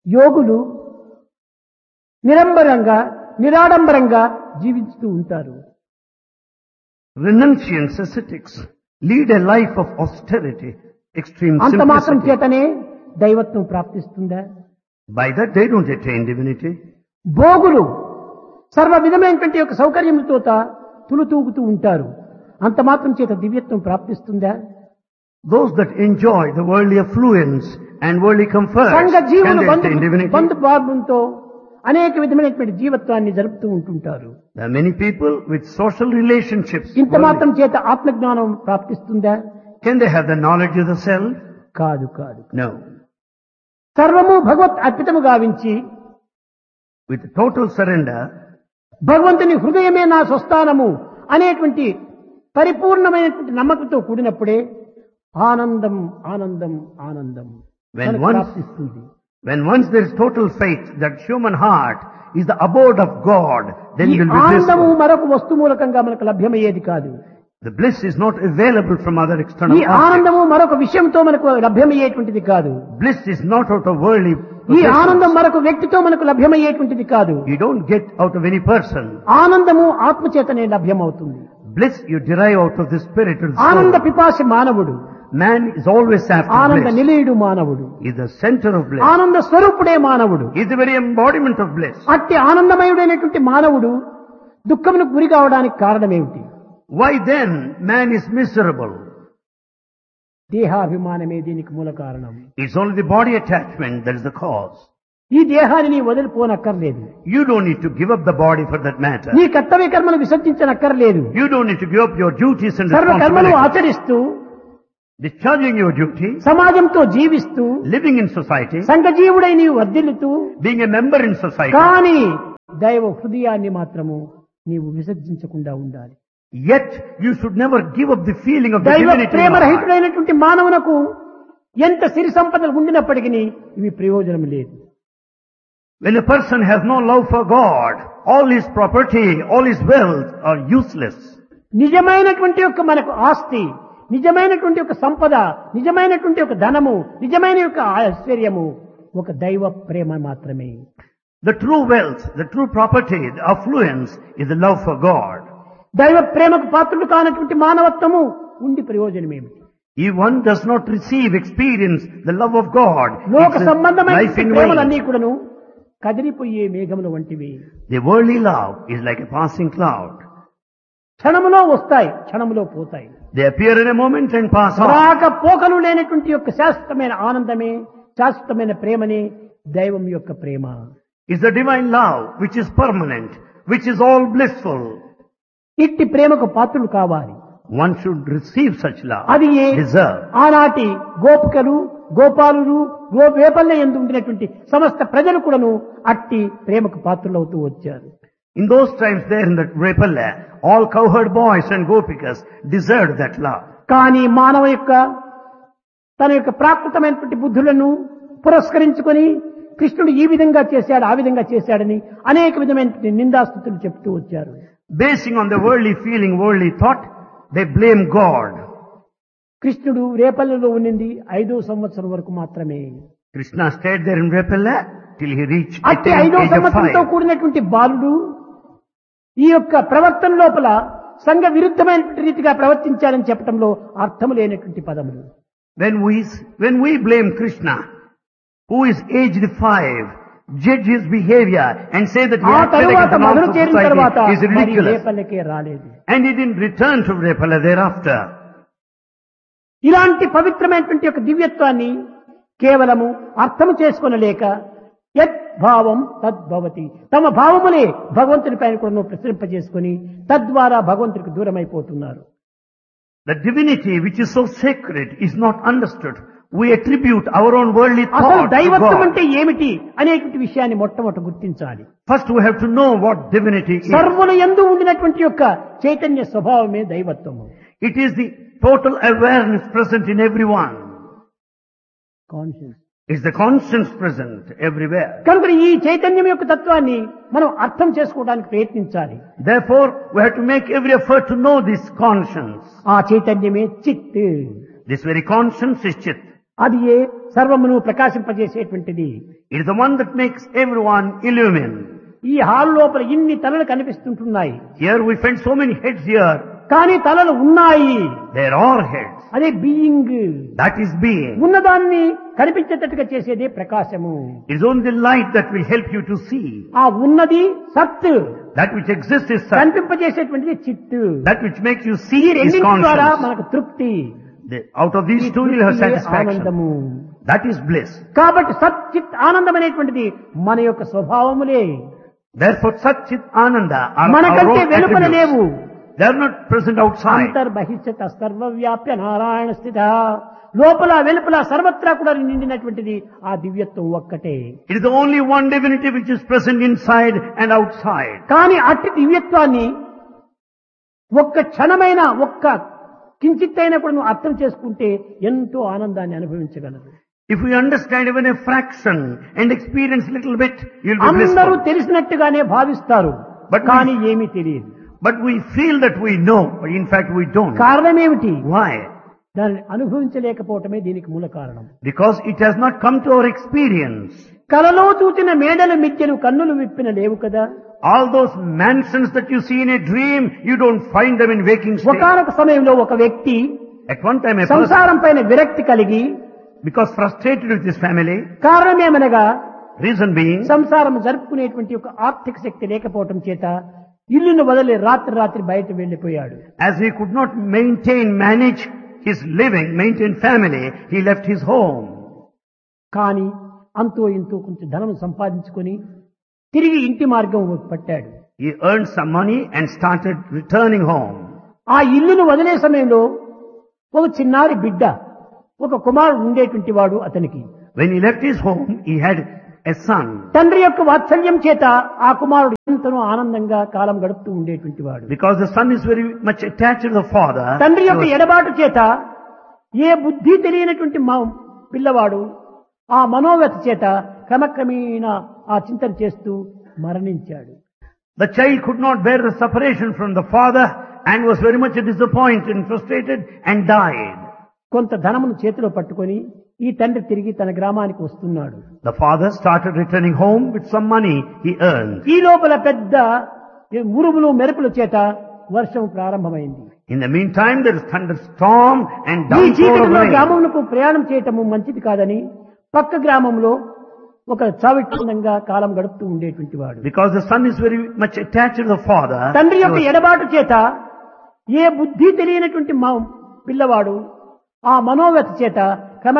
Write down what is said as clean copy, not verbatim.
యోగులు నిరంబరంగా నిరాడంబరంగా జీవిస్తూ ఉంటారు. Renunciants, ascetics, lead a life of austerity, extreme అంత మాత్రం simplicity. చేతనే దైవత్వం ప్రాప్తిస్తుందా? By that they don't attain divinity. భోగులు సర్వ విధమైనటువంటి యొక్క సౌకర్యములతో తులుతూగుతూ ఉంటారు. అంత మాత్రం చేత దివ్యత్వం ప్రాప్తిస్తుందా? Those that enjoy the worldly affluence and worldly comforts, సంఘ can జీవులు they attain divinity? బంధుభావంతో అనేక విధమైనటువంటి జీవత్వాన్ని జరుపుతూ ఉంటుంటారు. There are many people with social relationships. ఇంత మాత్రం చేత ఆత్మజ్ఞానం ప్రాప్తిస్తుందా? Can they have the knowledge of the self? కాదు కాదు. No. సర్వము భగవత్ అర్పితము గావించి With total surrender, భగవంతుని హృదయమే నా స్వస్థానము అనేటువంటి పరిపూర్ణమైనటువంటి నమ్మకంతో కూడినప్పుడే ఆనందం ఆనందం ఆనందం When మనకు once- ప్రాప్తిస్తుంది. when once there is total faith that human heart is the abode of God, then ఈ you will be ఆనందము blissful. మరొక వస్తు మూలకంగా మనకు లభ్యమయ్యేది కాదు. The bliss is not available from other external ఈ objects. ఆనందము మరొక విషయంతో మనకు లభ్యమయ్యేటువంటిది కాదు. Bliss is not out of worldly ఈ ఆనందం possessions. మరొక వ్యక్తితో మనకు లభ్యమయ్యేటువంటిది కాదు. You don't get out of any person. ఆనందము ఆత్మచేతనే లభ్యమవుతుంది. Bliss you derive out of the spirit of the ఆనంద soul. పిపాసి మానవుడు, Man is always after ఆనంద bliss. నిలయుడు మానవుడు, He is the center of bliss. ఆనంద స్వరూపుడే మానవుడు. He is the very embodiment of bliss. అట్టి ఆనందమయుడైనటువంటి మానవుడు దుఃఖమునకు గురి కావడానికి కారణమేమిటి? Why then man is miserable? దేహాభిమానమే దీనికి మూల కారణం. It's only the body attachment that is the cause. ఈ దేహాన్ని నీ వదిలిపోనక్కర్లేదు. You don't need to give up the body for that matter. నీ కర్తవ్య కర్మలు విసర్జించనక్కర్లేదు. You don't need to give up your duties and సర్వ కర్మలు responsibilities. ఆచరిస్తూ Discharging your duty, సమాజంతో జీవిస్తూ living in society, సంఘజీవుడై నీవు వర్ధిల్లుతూ being a member in society. కానీ దైవ హృదయాన్ని మాత్రము నీవు విసర్జించకుండా ఉండాలి. Yet you should never give up the feeling of the దైవ divinity in your heart. ప్రేమరహితుడైనటువంటి మానవునకు ఎంత సిరి సంపదలు ఉండినప్పటికీ ఇవి ప్రయోజనం లేదు. When a person has no love for God, all his property, all his wealth are useless. నిజమైనటువంటి యొక్క మనకు ఆస్తి, నిజమైనటువంటి యొక్క సంపద, నిజమైనటువంటి యొక్క ధనము, నిజమైన యొక్క ఐశ్వర్యము ఒక దైవ ప్రేమ మాత్రమే. The true wealth, the true property, the affluence is the love for God. దైవ ప్రేమకు పాత్రుడు కానటువంటి మానవత్వము ఉండి ప్రయోజనం ఏమిటి? If one does not receive, experience the love of God, లోక it's a life సంబంధమైన in ప్రేమలన్నీ vain. కూడాను కదిలిపోయే మేఘముల వంటివి. The worldly love is like a passing cloud. క్షణములో వస్తాయి, క్షణములో పోతాయి. They appear in a moment and pass on. రాక పోకలు లేనటువంటి యొక్క శాశ్వతమైన ఆనందమే, శాశ్వతమైన ప్రేమనే దైవం యొక్క ప్రేమ. It's the divine love which is permanent, which is all blissful. ఇట్టి ప్రేమకు పాత్రులు కావాలి. One should receive such love, అది ఏ deserve. ఆనాటి గోపికలు, గోపాలులు, వేపల్ల యందు ఉండినటువంటి సమస్త ప్రజలు కూడాను అట్టి ప్రేమకు పాత్రులవుతూ వచ్చారు. In those times there in that Repalla, all cowherd boys and gopikas deserved that love. కానీ మానవ యొక్క తన యొక్క ప్రాకృతమైనటువంటి బుద్ధులను పురస్కరించుకొని కృష్ణుడు ఈ విధంగా చేశాడు, ఆ విధంగా చేశాడని అనేక విధమైనటువంటి నిందాస్తుతులు చెప్తూ వచ్చారు. Basing on the worldly feeling, worldly thought, they blame God. కృష్ణుడు రేపల్లలో ఉండింది 5వ సంవత్సరం వరకు మాత్రమే. Krishna stayed there in Repalla till he reached అట్టి the 5వ age of సంవత్సరంతో 5. కూడినటువంటి బాలుడు ఈ యొక్క ప్రవర్తన లోపల సంఘ విరుద్ధమైనటువంటి రీతిగా ప్రవర్తించాలని చెప్పడంలో అర్థం లేనటువంటి పదములు. When we blame Krishna, who is aged 5, judge his behavior and say that he ఆ acted తరువాత against the norms మొదలు of చేరిన తరువాత society is మరి ridiculous. రేపల్లకే రాలేదు. And he didn't return to Repalla thereafter. ఇలాంటి పవిత్రమైనటువంటి యొక్క దివ్యత్వాన్ని కేవలము అర్థం చేసుకొనలేక యద్భావం తద్భవతి, తమ భావములే భగవంతుని పైన కూడా ప్రసరింపజేసుకొని తద్వారా భగవంతునికి దూరమైపోతున్నారు. The divinity which is so sacred is not understood. We attribute our own worldly అసలు thought to దైవత్వం God. అంటే ఏమిటి అనేటువంటి విషయాన్ని మొట్టమొదట గుర్తించాలి. First we have to know what divinity is. సర్వుల యందు ఉండినటువంటి యొక్క చైతన్య స్వభావమే దైవత్వము. It is the total awareness present in everyone. Conscious. It's the conscience present everywhere. కనుక ఈ చైతన్యం యొక్క తత్వాన్ని మనం అర్థం చేసుకోవడానికి ప్రయత్నించాలి. Therefore, we have to make every effort to know this conscience. ఆ చైతన్యమే చిత్. This very conscience is Chit. అది ఏ సర్వమును ప్రకాశింపజేసేటువంటిది. It is the one that makes everyone illumine. ఈ హాల్ లోపల ఇన్ని తలలు కనిపిస్తుంటున్నాయి. Here we find so many heads here. కానీ తలలు ఉన్నాయి. There are heads. అదే బీయింగ్. That is being. ఉన్నదాన్ని కనిపించేటట్టుగా చేసేదే ప్రకాశము. It is only the light that will help you to see. ఆ ఉన్నది సత్. That which exists is Sat. కనిపింపజేసేటువంటిది చిత్. That which makes you see ఈ is రెండింటి ద్వారా conscious. మనకు తృప్తి. Out of these two you'll have satisfaction. ఆనందము. That is bliss. కాబట్టి సత్ చిత్ ఆనందం అనేటువంటిది మన యొక్క స్వభావములే. Therefore Sat Chit Ananda are our మనకంటే own వెలుపల లేవు. attributes. They are not present outside. అంతర్బహిష్యత సర్వవ్యాప్య Narayana స్థిత. లోపల వెలుపల సర్వత్రా కూడా నిండినటువంటిది ఆ దివ్యత్వం ఒక్కటే. It is the only one divinity which is present inside and outside. కానీ అట్టి దివ్యత్వాన్ని ఒక్క క్షణమైన ఒక్క కించిత్తైనా కూడా నువ్వు అర్థం చేసుకుంటే ఎంతో ఆనందాన్ని అనుభవించగలరు. If we understand even a fraction and experience little bit, you'll be అందరూ blissful. తెలిసినట్టుగానే భావిస్తారు, కానీ ఏమీ తెలియదు. But we feel that we know, but in fact we don't. కారణం ఏమిటి? Why? దాన్ని అనుభవించలేకపోవటమే దీనికి మూల కారణం. Because it has not come to our experience. కలలో చూచిన మేడల మిథ్యలు కన్నులు విప్పిన లేవు కదా. All those mansions that you see in a dream, you don't find them in waking state. ఒకానొక సమయంలో ఒక వ్యక్తి At one time a person, సంసారం పైన విరక్తి కలిగి, because frustrated with his family, కారణమేమనగా reason being, సంసారం జరుపుకునేటువంటి ఒక ఆర్థిక శక్తి లేకపోవటం చేత ఇల్లును వదిలి రాత్రి బయట వెళ్లిపోయాడు. as he could not manage his living, maintain family, he left his home. కానీ అంతో ఇంతో కొంచెం ధనం సంపాదించుకొని తిరిగి ఇంటి మార్గం పట్టాడు. He earned some money and started returning home. ఆ ఇల్లును వదిలే సమయంలో ఒక చిన్నారి బిడ్డ, ఒక కుమారుడు ఉండేటువంటి వాడు అతనికి. When he left his home, he had a son. తండ్రి యొక్క వాత్సల్యం చేత ఆ కుమారుడు ఎంతనో ఆనందంగా కాలం గడుపుతూ ఉండేటువంటి వాడు. Because the son is very much attached to the father. తండ్రి యొక్క ఎడబాటు చేత ఏ బుద్ధి తెలియనటువంటి పిల్లవాడు ఆ మనోవ్యత చేత క్రమక్రమేణా ఆ చింతన చేస్తూ మరణించాడు. The child could not bear the separation from the father and was very much disappointed and frustrated and died. కొంత ధనమును చేతిలో పట్టుకొని ఈ తండ్రి తిరిగి తన గ్రామానికి వస్తున్నాడు. The father started returning home with some money he earned. ఈ లోపల పెద్ద ఉరుములు మెరుపుల చేత వర్షం ప్రారంభమైంది. In the meantime, there is thunderstorm and ఈ downpour of చీకటిలో rain. గ్రామమునకు ప్రయాణం చేయటము మంచిది కాదని పక్క గ్రామంలో ఒక చావిట్టిందంగా కాలం గడుపుతూ ఉండేటువంటి వాడు. Because the son is very much attached to the father. తండ్రి యొక్క ఎడబాటు చేత ఏ బుద్ధి తెలియనటువంటి పిల్లవాడు ఆ మనోవ్యత చేత